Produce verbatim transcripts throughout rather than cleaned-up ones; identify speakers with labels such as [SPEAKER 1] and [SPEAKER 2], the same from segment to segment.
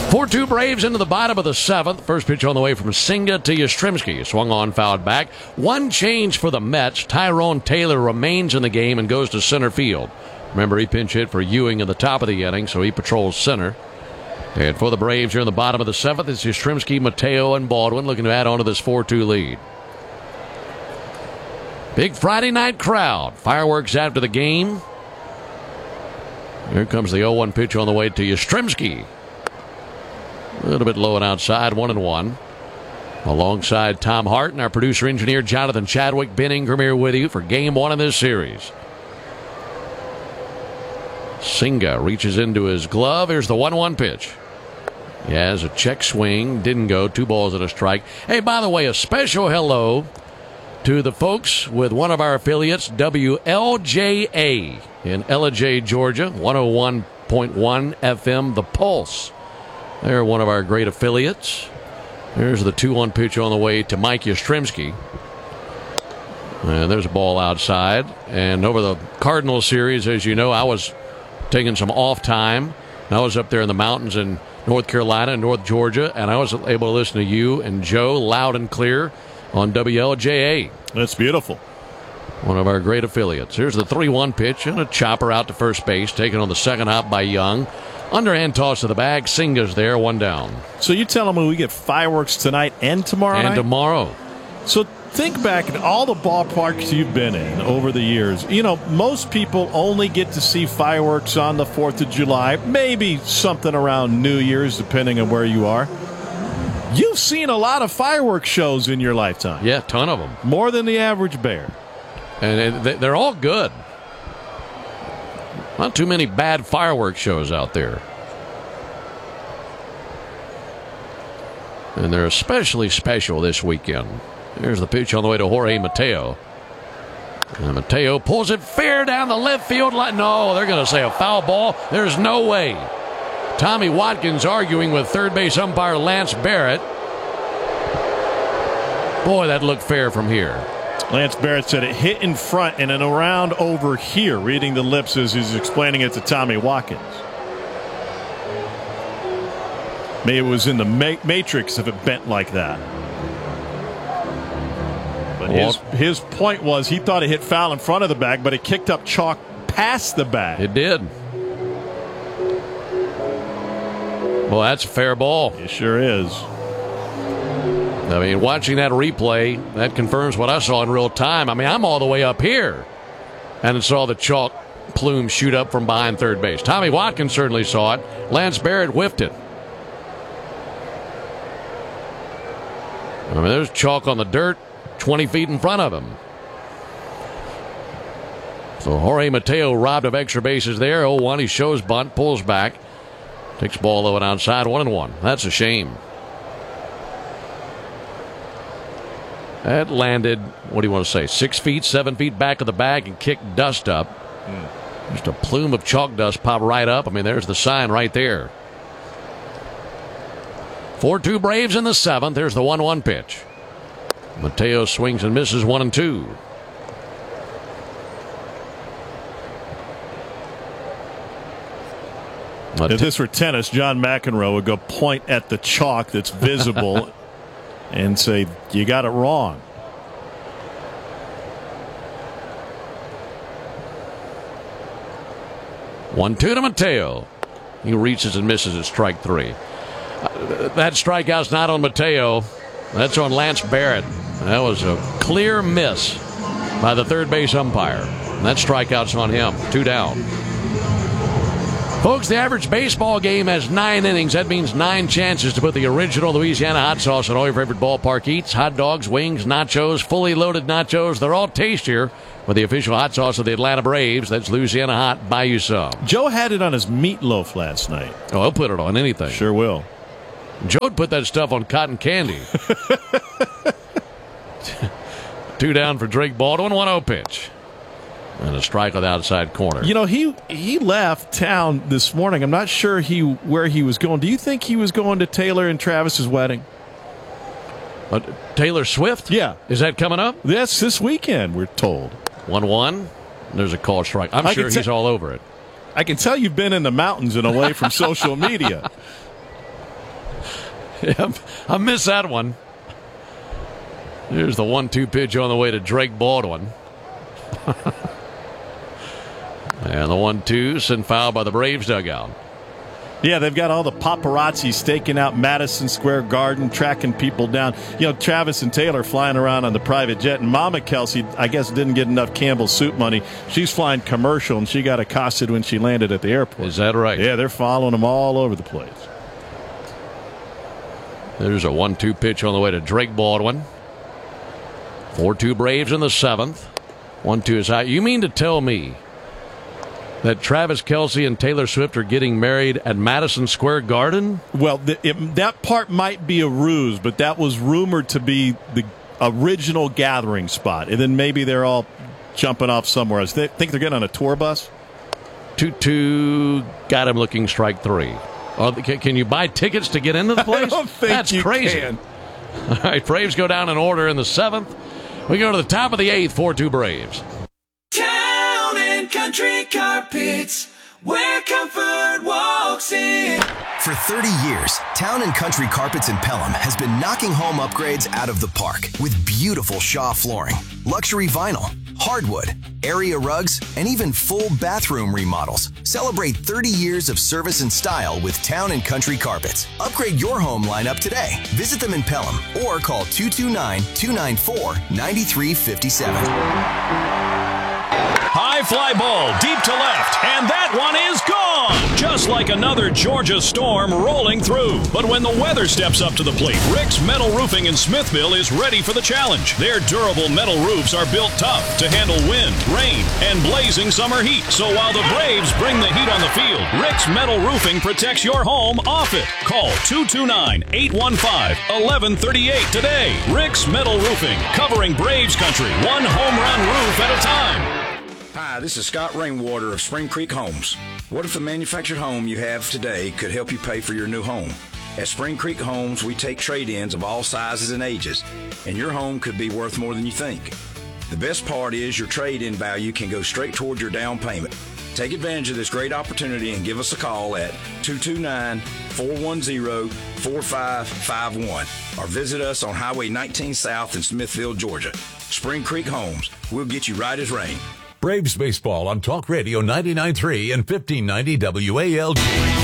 [SPEAKER 1] four two Braves into the bottom of the seventh. First pitch on the way from Senga to Yastrzemski. Swung on, fouled back. One change for the Mets. Tyrone Taylor remains in the game and goes to center field. Remember, he pinch hit for Ewing in the top of the inning, so he patrols center. And for the Braves here in the bottom of the seventh, it's Yastrzemski, Mateo, and Baldwin looking to add on to this four two lead. Big Friday night crowd. Fireworks after the game. Here comes the oh one pitch on the way to Yastrzemski. A little bit low and outside, one and one. Alongside Tom Hart and our producer engineer Jonathan Chadwick, Ben Ingram here with you for game one of this series. Senga reaches into his glove. Here's the one one pitch. He has a check swing. Didn't go. Two balls and a strike. Hey, by the way, a special hello to the folks with one of our affiliates, W L J A in Ellijay, Georgia, one oh one point one F M, The Pulse. They're one of our great affiliates. There's the two one pitch on the way to Mike Yastrzemski. And there's a ball outside. And over the Cardinals series, as you know, I was taking some off time. I was up there in the mountains in North Carolina and North Georgia, and I was able to listen to you and Joe loud and clear on W L J A.
[SPEAKER 2] That's beautiful.
[SPEAKER 1] One of our great affiliates. Here's the three one pitch and a chopper out to first base, taken on the second hop by Young. Underhand toss to the bag. Senga's there, one down.
[SPEAKER 2] So you telling me we get fireworks tonight and tomorrow
[SPEAKER 1] and
[SPEAKER 2] night?
[SPEAKER 1] And tomorrow.
[SPEAKER 2] So think back at all the ballparks you've been in over the years. You know, most people only get to see fireworks on the fourth of July, maybe something around New Year's, depending on where you are. You've seen a lot of fireworks shows in your lifetime.
[SPEAKER 1] Yeah, a ton of them.
[SPEAKER 2] More than the average bear.
[SPEAKER 1] And they're all good. Not too many bad fireworks shows out there. And they're especially special this weekend. Here's the pitch on the way to Jorge Mateo. And Mateo pulls it fair down the left field line. No, they're going to say a foul ball. There's no way. Tommy Watkins arguing with third base umpire Lance Barrett. Boy, that looked fair from here.
[SPEAKER 2] Lance Barrett said it hit in front and then around over here, reading the lips as he's explaining it to Tommy Watkins. Maybe it was in the ma- matrix if it bent like that. But his, his point was he thought it hit foul in front of the bag, but it kicked up chalk past the bag.
[SPEAKER 1] It did. Well, that's a fair ball.
[SPEAKER 2] It sure is.
[SPEAKER 1] I mean, watching that replay, that confirms what I saw in real time. I mean, I'm all the way up here and saw the chalk plume shoot up from behind third base. Tommy Watkins certainly saw it. Lance Barrett whiffed it. I mean, there's chalk on the dirt twenty feet in front of him. So Jorge Mateo robbed of extra bases there. oh one, he shows bunt, pulls back. Takes ball low and outside, one and one. That's a shame. That landed, what do you want to say, six feet, seven feet back of the bag and kicked dust up. Mm. Just a plume of chalk dust popped right up. I mean, there's the sign right there. four two Braves in the seventh. There's the one one pitch. Mateo swings and misses one and two.
[SPEAKER 2] If this were tennis, John McEnroe would go point at the chalk that's visible and say, you got it wrong.
[SPEAKER 1] one two to Mateo. He reaches and misses at strike three. Uh, that strikeout's not on Mateo. That's on Lance Barrett. That was a clear miss by the third base umpire. And that strikeout's on him. Two down. Folks, the average baseball game has nine innings. That means nine chances to put the original Louisiana hot sauce on all your favorite ballpark eats. Hot dogs, wings, nachos, fully loaded nachos. They're all tastier with the official hot sauce of the Atlanta Braves. That's Louisiana Hot. Buy you some.
[SPEAKER 2] Joe had it on his meatloaf last night.
[SPEAKER 1] Oh, he'll put it on anything.
[SPEAKER 2] Sure will.
[SPEAKER 1] Joe put that stuff on cotton candy. Two down for Drake Baldwin. one oh pitch. And a strike on the outside corner.
[SPEAKER 2] You know, he he left town this morning. I'm not sure he where he was going. Do you think he was going to Taylor and Travis's wedding?
[SPEAKER 1] Uh, Taylor Swift?
[SPEAKER 2] Yeah.
[SPEAKER 1] Is that coming up?
[SPEAKER 2] Yes, this weekend, we're told.
[SPEAKER 1] one one. There's a call strike. I'm
[SPEAKER 2] I
[SPEAKER 1] sure he's all over it.
[SPEAKER 2] I can tell you've been in the mountains and away from social media.
[SPEAKER 1] I missed that one. Here's the one two pitch on the way to Drake Baldwin. And the one two sent foul by the Braves dugout.
[SPEAKER 2] Yeah, they've got all the paparazzi staking out Madison Square Garden, tracking people down. You know, Travis and Taylor flying around on the private jet, and Mama Kelsey, I guess, didn't get enough Campbell Soup money. She's flying commercial, and she got accosted when she landed at the airport.
[SPEAKER 1] Is that right?
[SPEAKER 2] Yeah, they're following them all over the place.
[SPEAKER 1] There's a one two pitch on the way to Drake Baldwin. four two Braves in the seventh. one two is out. You mean to tell me that Travis Kelce and Taylor Swift are getting married at Madison Square Garden?
[SPEAKER 2] Well, the, it, that part might be a ruse, but that was rumored to be the original gathering spot. And then maybe they're all jumping off somewhere else. They think they're getting on a tour bus?
[SPEAKER 1] two two got him looking strike three. Oh, can, can you buy tickets to get into the place?
[SPEAKER 2] I don't think
[SPEAKER 1] That's
[SPEAKER 2] you
[SPEAKER 1] crazy.
[SPEAKER 2] can.
[SPEAKER 1] All right, Braves go down in order in the seventh. We go to the top of the eighth, four two Braves.
[SPEAKER 3] Town and Country Carpets, where comfort walks in.
[SPEAKER 4] For thirty years, Town and Country Carpets in Pelham has been knocking home upgrades out of the park with beautiful Shaw flooring, luxury vinyl, hardwood, area rugs, and even full bathroom remodels. Celebrate thirty years of service and style with Town and Country Carpets. Upgrade your home lineup today. Visit them in Pelham or call two two nine, two nine four, nine three five seven.
[SPEAKER 5] High fly ball deep to left, and that one is gone! Just like another Georgia storm rolling through. But when the weather steps up to the plate, Rick's Metal Roofing in Smithville is ready for the challenge. Their durable metal roofs are built tough to handle wind, rain, and blazing summer heat. So while the Braves bring the heat on the field, Rick's Metal Roofing protects your home off it. Call two two nine, eight one five, one one three eight today. Rick's Metal Roofing, covering Braves country, one home run roof at a time.
[SPEAKER 6] Hi, this is Scott Rainwater of Spring Creek Homes. What if the manufactured home you have today could help you pay for your new home? At Spring Creek Homes, we take trade-ins of all sizes and ages, and your home could be worth more than you think. The best part is your trade-in value can go straight toward your down payment. Take advantage of this great opportunity and give us a call at two two nine, four one zero, four five five one or visit us on Highway nineteen South in Smithville, Georgia. Spring Creek Homes, we'll get you right as rain.
[SPEAKER 7] Braves baseball on Talk Radio ninety-nine point three and fifteen ninety W A L G.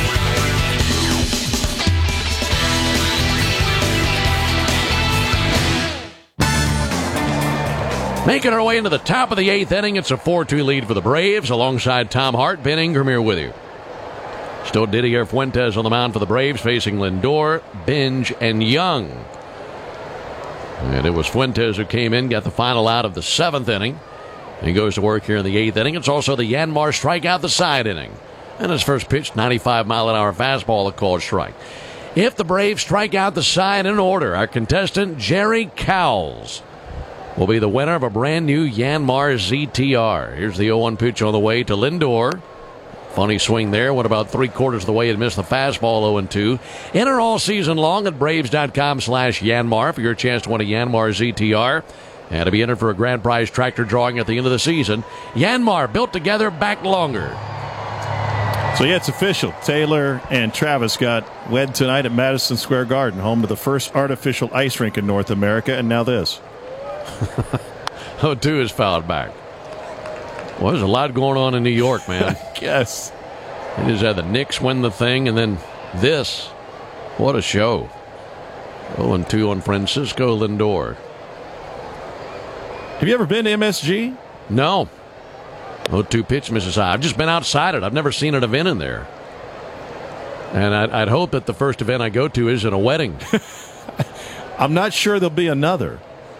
[SPEAKER 1] Making our way into the top of the eighth inning, it's a four two lead for the Braves. Alongside Tom Hart, Ben Ingram here with you. Still Didier Fuentes on the mound for the Braves, facing Lindor, Binge, and Young. And it was Fuentes who came in, got the final out of the seventh inning. He goes to work here in the eighth inning. It's also the Yanmar strikeout the side inning. And his first pitch, ninety-five mile an hour fastball, a called strike. If the Braves strike out the side in order, our contestant, Jerry Cowles, will be the winner of a brand new Yanmar Z T R. Here's the oh one pitch on the way to Lindor. Funny swing there. Went about three quarters of the way and missed the fastball oh and two. Enter all season long at Braves.com slash Yanmar for your chance to win a Yanmar Z T R. And to be entered for a grand prize tractor drawing at the end of the season. Yanmar, built together, back longer.
[SPEAKER 2] So, yeah, it's official. Taylor and Travis got wed tonight at Madison Square Garden, home to the first artificial ice rink in North America, and now this.
[SPEAKER 1] oh two is fouled back. Well, there's a lot going on in New York, man.
[SPEAKER 2] Yes.
[SPEAKER 1] They just had the Knicks win the thing, and then this. What a show. oh and two on Francisco Lindor.
[SPEAKER 2] Have you ever been to M S G?
[SPEAKER 1] No. oh two pitch misses high. I've just been outside it. I've never seen an event in there. And I'd, I'd hope that the first event I go to isn't a wedding.
[SPEAKER 2] I'm not sure there'll be another.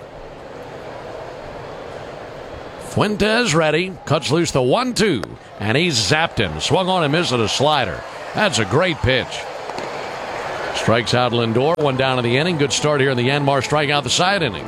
[SPEAKER 1] Fuentes ready. Cuts loose the one two. And he's zapped him. Swung on and missed at a slider. That's a great pitch. Strikes out Lindor. One down in the inning. Good start here in the Yanmar strikeout the side inning.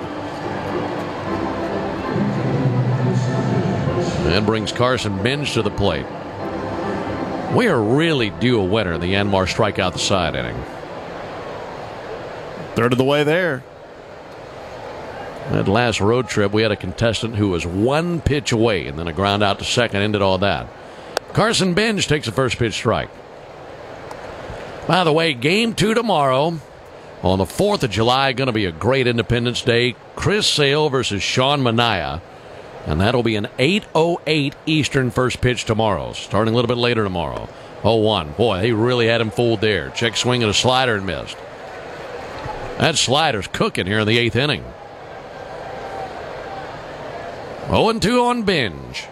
[SPEAKER 1] And brings Carson Binge to the plate. We are really due a winner in the Yanmar strikeout the side inning.
[SPEAKER 2] Third of the way there.
[SPEAKER 1] That last road trip, we had a contestant who was one pitch away, and then a ground out to second ended all that. Carson Binge takes the first pitch strike. By the way, game two tomorrow. On the fourth of July, going to be a great Independence Day. Chris Sale versus Sean Manaea. And that'll be an eight oh eight Eastern first pitch tomorrow, starting a little bit later tomorrow. oh one. Boy, he really had him fooled there. Check swing at a slider and missed. That slider's cooking here in the eighth inning. oh and two on Binge.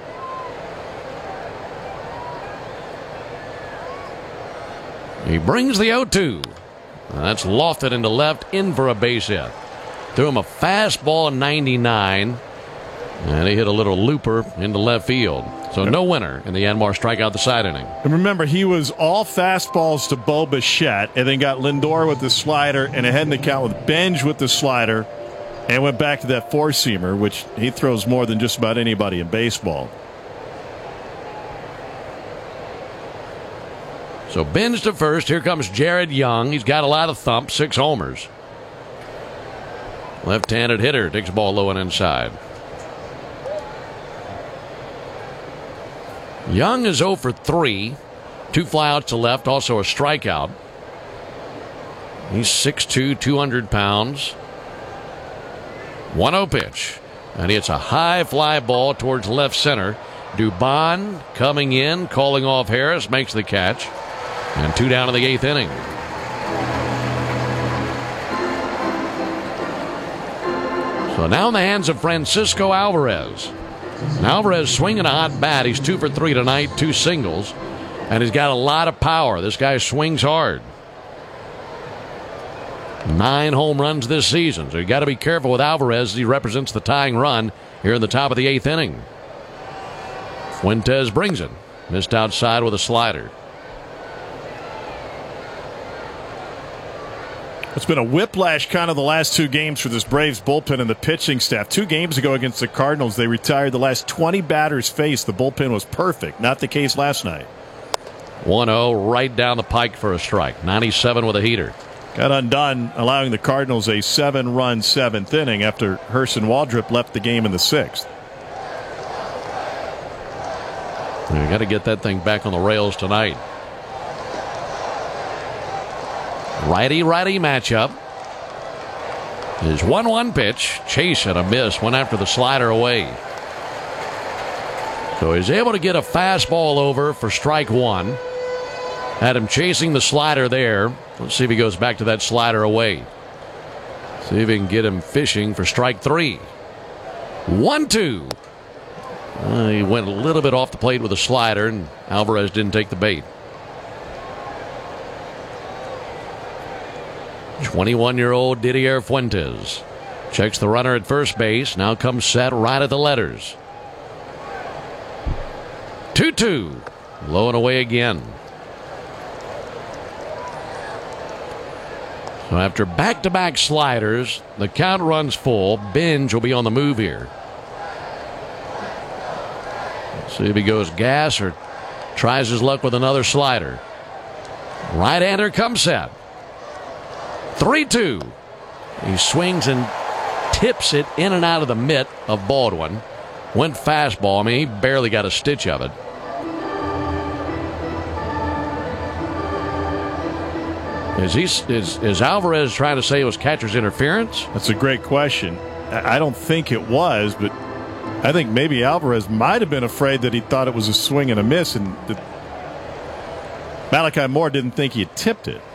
[SPEAKER 1] He brings the oh two. That's lofted into left, in for a base hit. Threw him a fastball ninety-nine, and he hit a little looper into left field. So no winner in the Yanmar strikeout the side inning.
[SPEAKER 2] And remember, he was all fastballs to Bo Bichette, and then got Lindor with the slider, and ahead in the count with Benj with the slider, and went back to that four-seamer, which he throws more than just about anybody in baseball.
[SPEAKER 1] So Benj to first. Here comes Jared Young. He's got a lot of thump, six homers. Left-handed hitter takes the ball low and inside. Young is oh for three. Two flyouts to left, also a strikeout. He's six two, two hundred pounds. one oh pitch. And it's a high fly ball towards left center. Dubon coming in, calling off Harris, makes the catch. And two down in the eighth inning. So now in the hands of Francisco Alvarez. Alvarez swinging a hot bat. He's two for three tonight, two singles. And he's got a lot of power. This guy swings hard. Nine home runs this season. So you got to be careful with Alvarez as he represents the tying run here in the top of the eighth inning. Fuentes brings it. Missed outside with a slider.
[SPEAKER 2] It's been a whiplash kind of the last two games for this Braves bullpen and the pitching staff. Two games ago against the Cardinals, they retired the last twenty batters faced. The bullpen was perfect. Not the case last night.
[SPEAKER 1] one oh right down the pike for a strike. ninety-seven with a heater.
[SPEAKER 2] Got undone, allowing the Cardinals a seven-run seventh inning after Hurst and Waldrop left the game in the sixth.
[SPEAKER 1] You got to get that thing back on the rails tonight. Righty-righty matchup. His one one pitch. Chase and a miss. Went after the slider away. So he's able to get a fastball over for strike one. Had him chasing the slider there. Let's see if he goes back to that slider away. See if he can get him fishing for strike three. one two. Uh, he went a little bit off the plate with a slider, and Alvarez didn't take the bait. twenty-one-year-old Didier Fuentes checks the runner at first base. Now comes set right at the letters. two two. Low and away again. So after back-to-back sliders, the count runs full. Binge will be on the move here. Let's see if he goes gas or tries his luck with another slider. Right-hander comes set. three two. He swings and tips it in and out of the mitt of Baldwin. Went fastball. I mean, he barely got a stitch of it. Is, he, is, is Alvarez trying to say it was catcher's interference?
[SPEAKER 2] That's a great question. I don't think it was, but I think maybe Alvarez might have been afraid that he thought it was a swing and a miss, and that Malachi Moore didn't think he had tipped it.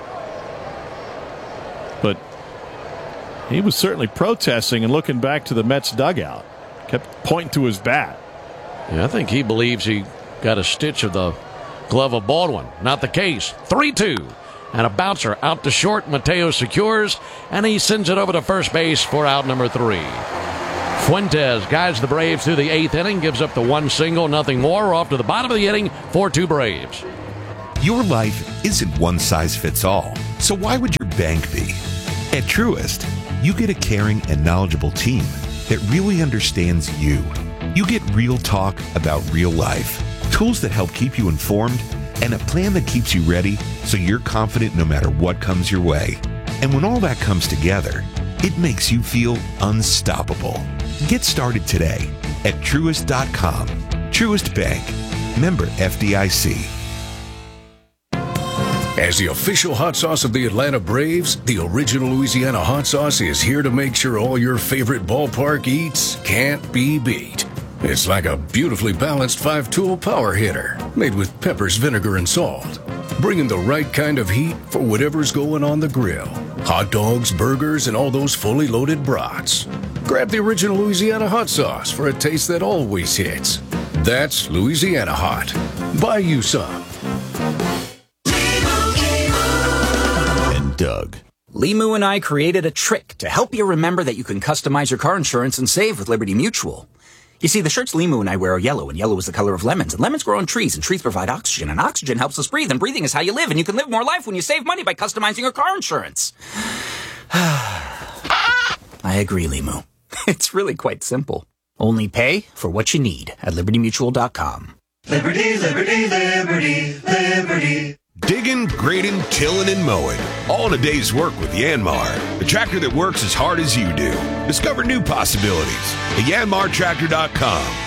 [SPEAKER 2] But he was certainly protesting and looking back to the Mets dugout. Kept pointing to his bat.
[SPEAKER 1] Yeah, I think he believes he got a stitch of the glove of Baldwin. Not the case. three two. And a bouncer out to short. Mateo secures, and he sends it over to first base for out number three. Fuentes guides the Braves through the eighth inning, gives up the one single, nothing more. We're off to the bottom of the inning, four two Braves.
[SPEAKER 8] Your life isn't one size fits all, so why would your bank be? At Truist, you get a caring and knowledgeable team that really understands you. You get real talk about real life, tools that help keep you informed, and a plan that keeps you ready so you're confident no matter what comes your way. And when all that comes together, it makes you feel unstoppable. Get started today at Truist dot com. Truist Bank. Member F D I C.
[SPEAKER 9] As the official hot sauce of the Atlanta Braves, the original Louisiana hot sauce is here to make sure all your favorite ballpark eats can't be beat. It's like a beautifully balanced five-tool power hitter made with peppers, vinegar, and salt, bringing the right kind of heat for whatever's going on the grill. Hot dogs, burgers, and all those fully loaded brats. Grab the original Louisiana hot sauce for a taste that always hits. That's Louisiana Hot. Buy you some.
[SPEAKER 10] And Doug. Limu and I created a trick to help you remember that you can customize your car insurance and save with Liberty Mutual. You see, the shirts Limu and I wear are yellow, and yellow is the color of lemons, and lemons grow on trees, and trees provide oxygen, and oxygen helps us breathe, and breathing is how you live, and you can live more life when you save money by customizing your car insurance. I agree, Limu. It's really quite simple. Only pay for what you need at liberty mutual dot com.
[SPEAKER 3] Liberty, liberty, liberty, liberty.
[SPEAKER 11] Digging, grading, tilling, and mowing. All in a day's work with Yanmar, the tractor that works as hard as you do. Discover new possibilities at yanmar tractor dot com.